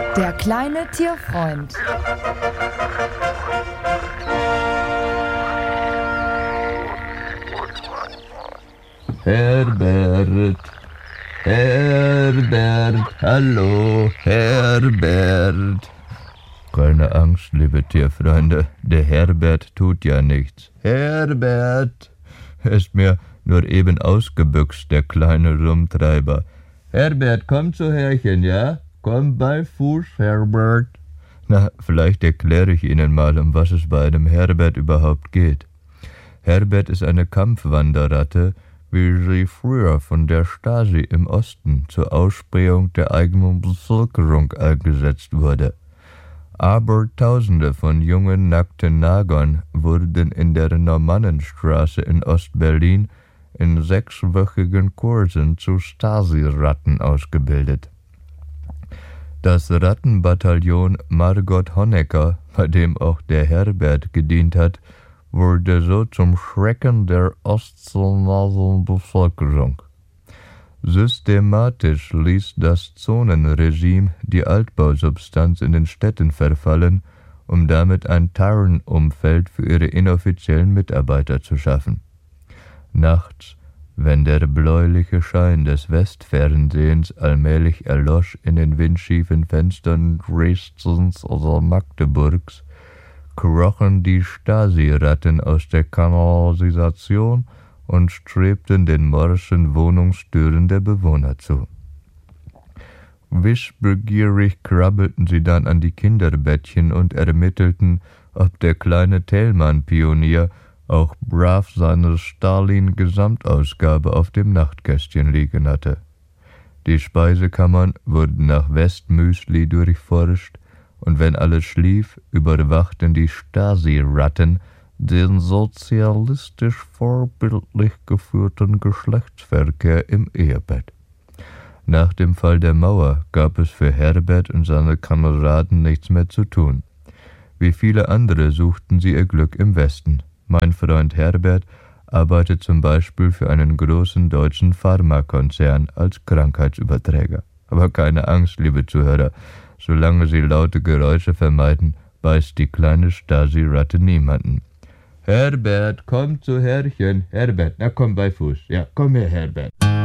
Der kleine Tierfreund. Herbert, Herbert, hallo, Herbert. Keine Angst, liebe Tierfreunde, der Herbert tut ja nichts. Herbert ist mir nur eben ausgebüxt, der kleine Rumtreiber. Herbert, komm zu Herrchen, ja? Komm bei Fuß, Herbert. Na, vielleicht erkläre ich Ihnen mal, um was es bei einem Herbert überhaupt geht. Herbert ist eine Kampfwanderratte, wie sie früher von der Stasi im Osten zur Ausspähung der eigenen Bevölkerung eingesetzt wurde. Aber Tausende von jungen, nackten Nagern wurden in der Normannenstraße in Ostberlin in 6-wöchigen Kursen zu Stasi-Ratten ausgebildet. Das Rattenbataillon Margot Honecker, bei dem auch der Herbert gedient hat, wurde so zum Schrecken der ostnationalen Bevölkerung. Systematisch ließ das Zonenregime die Altbausubstanz in den Städten verfallen, um damit ein Tarnumfeld für ihre inoffiziellen Mitarbeiter zu schaffen. Nachts, wenn der bläuliche Schein des Westfernsehens allmählich erlosch in den windschiefen Fenstern Dresdens oder Magdeburgs, krochen die Stasi-Ratten aus der Kanalisation und strebten den morschen Wohnungstüren der Bewohner zu. Wissbegierig krabbelten sie dann an die Kinderbettchen und ermittelten, ob der kleine Thälmann-Pionier auch brav seine Stalin-Gesamtausgabe auf dem Nachtkästchen liegen hatte. Die Speisekammern wurden nach Westmüsli durchforscht, und wenn alles schlief, überwachten die Stasi-Ratten den sozialistisch vorbildlich geführten Geschlechtsverkehr im Ehebett. Nach dem Fall der Mauer gab es für Herbert und seine Kameraden nichts mehr zu tun. Wie viele andere suchten sie ihr Glück im Westen. Mein Freund Herbert arbeitet zum Beispiel für einen großen deutschen Pharmakonzern als Krankheitsüberträger. Aber keine Angst, liebe Zuhörer, solange Sie laute Geräusche vermeiden, beißt die kleine Stasi-Ratte niemanden. Herbert, komm zu Herrchen. Herbert, na komm bei Fuß. Ja, komm her, Herbert.